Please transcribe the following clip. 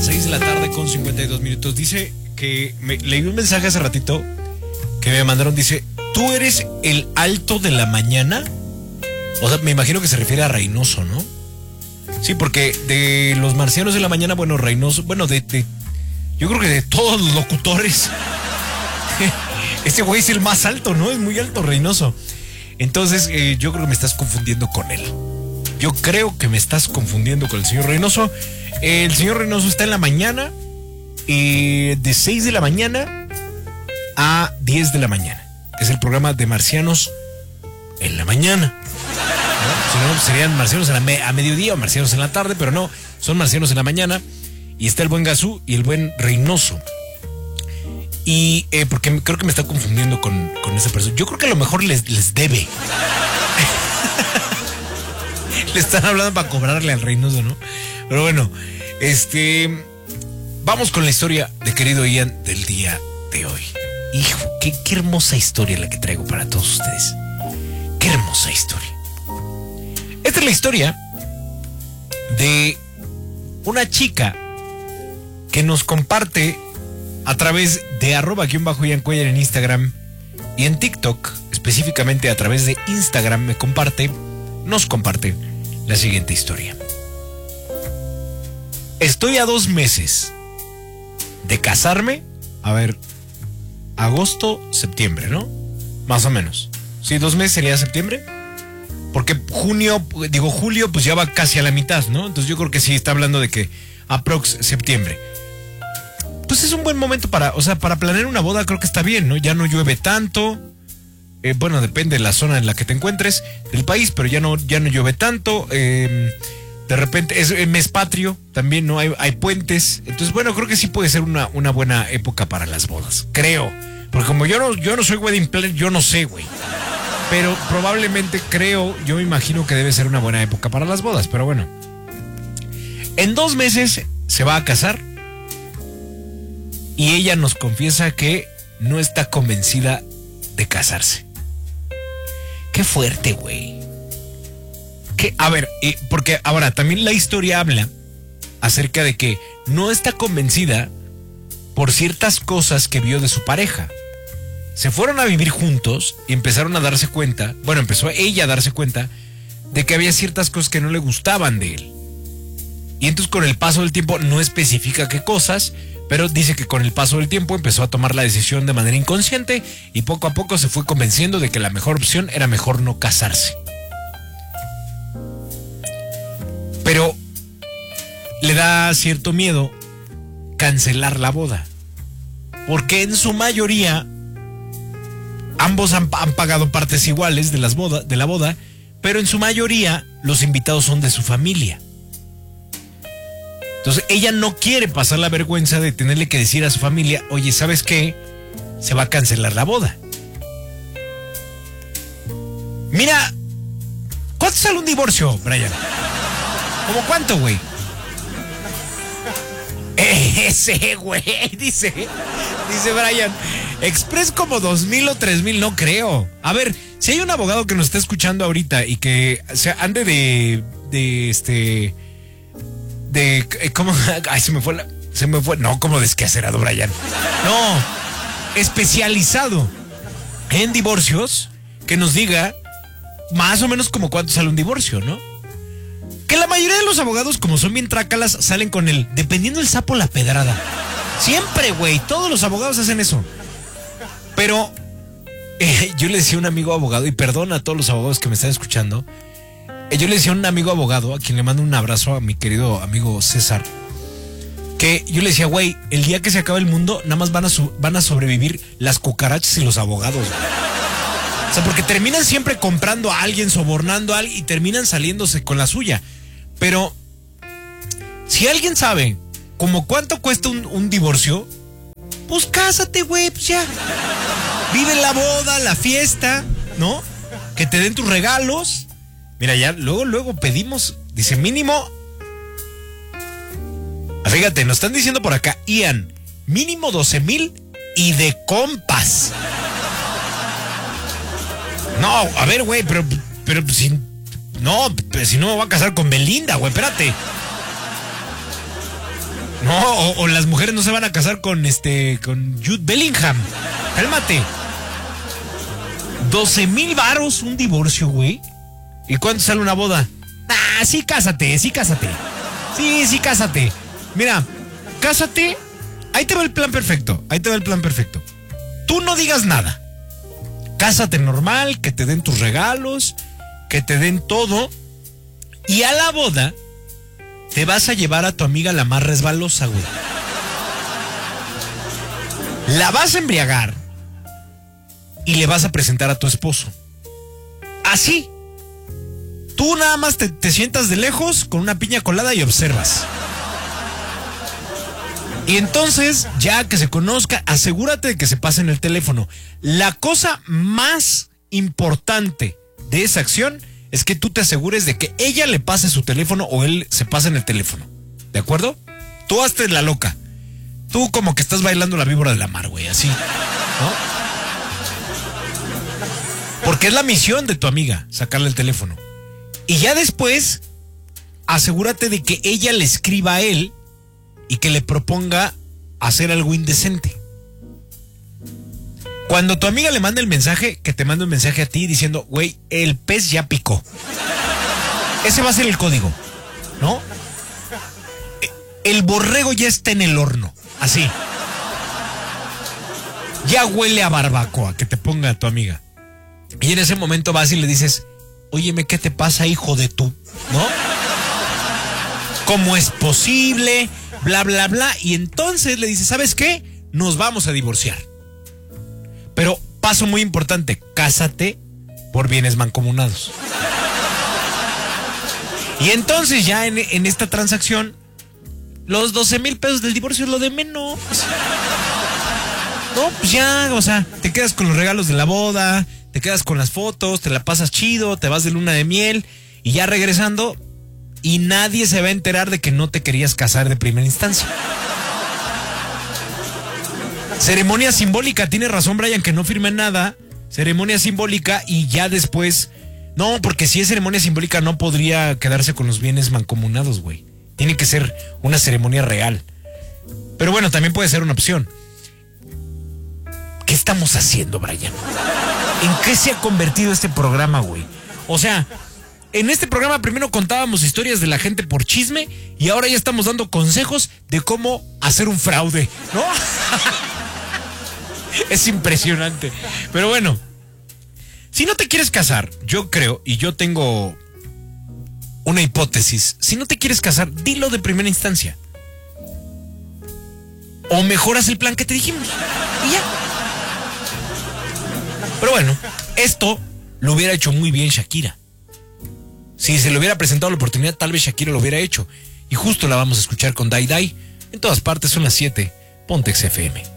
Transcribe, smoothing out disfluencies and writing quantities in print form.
6 de la tarde con 52 minutos. Dice que leí un mensaje hace ratito que me mandaron. Dice, ¿tú eres el alto de la mañana? O sea, me imagino que se refiere a Reynoso, ¿no? Sí, porque de los marcianos de la mañana, bueno, Reynoso, bueno, yo creo que de todos los locutores, este güey es el más alto, ¿no? Es muy alto, Reynoso. Entonces, yo creo que me estás confundiendo con él. Yo creo que me estás confundiendo con el señor Reynoso. El señor Reynoso está en la mañana, de 6 de la mañana a 10 de la mañana. Es el programa de Marcianos en la mañana. ¿No? Si no, serían Marcianos a mediodía o Marcianos en la tarde, pero no, son Marcianos en la mañana. Y está el buen Gazú y el buen Reynoso. Y porque creo que me está confundiendo con esa persona. Yo creo que a lo mejor les debe. Le están hablando para cobrarle al Reynoso, ¿no? Pero bueno, vamos con la historia de querido Ian del día de hoy. Hijo, qué hermosa historia la que traigo para todos ustedes. Qué hermosa historia. Esta es la historia de una chica que nos comparte a través de @Ian Cuellar en Instagram y en TikTok, específicamente a través de Instagram, nos comparte la siguiente historia. Estoy a 2 meses de casarme. A ver, agosto, septiembre, ¿no? Más o menos. Sí, 2 meses sería septiembre. Porque julio, pues ya va casi a la mitad, ¿no? Entonces yo creo que sí está hablando de que aprox septiembre. Pues es un buen momento para planear una boda. Creo que está bien, ¿no? Ya no llueve tanto. Bueno, depende de la zona en la que te encuentres del país, pero ya no llueve tanto. De repente es mes patrio también, ¿no? Hay puentes. Entonces, bueno, creo que sí puede ser una buena época para las bodas. Creo. Porque como yo no soy wedding planner, yo no sé, güey. Pero probablemente yo me imagino que debe ser una buena época para las bodas. Pero bueno. En 2 meses se va a casar. Y ella nos confiesa que no está convencida de casarse. Qué fuerte, güey. A ver, porque ahora también la historia habla acerca de que no está convencida por ciertas cosas que vio de su pareja. Se fueron a vivir juntos y empezaron a darse cuenta, empezó ella a darse cuenta de que había ciertas cosas que no le gustaban de él. Y entonces con el paso del tiempo, no especifica qué cosas, pero dice que con el paso del tiempo empezó a tomar la decisión de manera inconsciente y poco a poco se fue convenciendo de que la mejor opción era mejor no casarse. Pero le da cierto miedo cancelar la boda, porque en su mayoría ambos han pagado partes iguales de la boda, pero en su mayoría los invitados son de su familia. Entonces ella no quiere pasar la vergüenza de tenerle que decir a su familia, oye, ¿sabes qué? Se va a cancelar la boda. Mira, ¿cuánto sale un divorcio, Brian? ¿Cómo cuánto, güey? Ese, güey, dice Brian. Express como 2,000 o 3,000, no creo. A ver, si hay un abogado que nos está escuchando ahorita y que ande ¿cómo? Ay, se me fue. No, como desquacerado, Brian. No, especializado en divorcios, que nos diga más o menos como cuánto sale un divorcio, ¿no? Que la mayoría de los abogados, como son bien trácalas, salen con él, dependiendo el sapo la pedrada. Siempre, güey, todos los abogados hacen eso. Pero yo le decía a un amigo abogado, y perdona a todos los abogados que me están escuchando, yo le decía a un amigo abogado, a quien le mando un abrazo, a mi querido amigo César, que yo le decía, güey, el día que se acabe el mundo, nada más van a sobrevivir las cucarachas y los abogados, güey. O sea, porque terminan siempre comprando a alguien, sobornando a alguien y terminan saliéndose con la suya. Pero si alguien sabe como cuánto cuesta un divorcio, pues cásate, güey, pues ya. Vive la boda, la fiesta, ¿no? Que te den tus regalos. Mira, ya luego pedimos, dice mínimo. Fíjate, nos están diciendo por acá, Ian, mínimo 12,000 y de compas. No, a ver, güey, pero si no me voy a casar con Belinda, güey, espérate. No, o las mujeres no se van a casar con con Jude Bellingham. Cálmate. 12,000 varos un divorcio, güey. ¿Y cuánto sale una boda? Ah, sí, cásate. Sí, cásate. Mira, cásate. Ahí te va el plan perfecto. Tú no digas nada. Cásate normal, que te den tus regalos, que te den todo. Y a la boda te vas a llevar a tu amiga la más resbalosa, güey. La vas a embriagar y le vas a presentar a tu esposo. Así. Tú nada más te sientas de lejos con una piña colada y observas. Y entonces, ya que se conozca, asegúrate de que se pasen el teléfono. La cosa más importante de esa acción es que tú te asegures de que ella le pase su teléfono o él se pase en el teléfono. ¿De acuerdo? Tú hazte la loca. Tú como que estás bailando la víbora de la mar, güey, así, ¿no? Porque es la misión de tu amiga, sacarle el teléfono. Y ya después, asegúrate de que ella le escriba a él y que le proponga hacer algo indecente. Cuando tu amiga le manda el mensaje, que te mande un mensaje a ti diciendo, güey, el pez ya picó. Ese va a ser el código, ¿no? El borrego ya está en el horno, así. Ya huele a barbacoa, que te ponga tu amiga. Y en ese momento vas y le dices, óyeme, ¿qué te pasa, hijo de tú? ¿No? ¿Cómo es posible? Bla, bla, bla. Y entonces le dices, ¿sabes qué? Nos vamos a divorciar. Pero, paso muy importante, cásate por bienes mancomunados. Y entonces ya en esta transacción, los 12,000 pesos del divorcio es lo de menos. No, pues ya, o sea, te quedas con los regalos de la boda, te quedas con las fotos, te la pasas chido, te vas de luna de miel y ya regresando y nadie se va a enterar de que no te querías casar de primera instancia. Ceremonia simbólica, tiene razón Brian, que no firme nada. Ceremonia simbólica y ya después... No, porque si es ceremonia simbólica no podría quedarse con los bienes mancomunados, güey. Tiene que ser una ceremonia real. Pero bueno, también puede ser una opción. ¿Qué estamos haciendo, Brian? ¿En qué se ha convertido este programa, güey? O sea, en este programa primero contábamos historias de la gente por chisme y ahora ya estamos dando consejos de cómo hacer un fraude, ¿no? Es impresionante. Pero bueno, si no te quieres casar, yo creo, y yo tengo una hipótesis, si no te quieres casar, dilo de primera instancia. O mejoras el plan que te dijimos. Y ya. Pero bueno, esto lo hubiera hecho muy bien Shakira. Si se le hubiera presentado la oportunidad, tal vez Shakira lo hubiera hecho. Y justo la vamos a escuchar con Dai Dai. En todas partes son las 7. Pontex FM.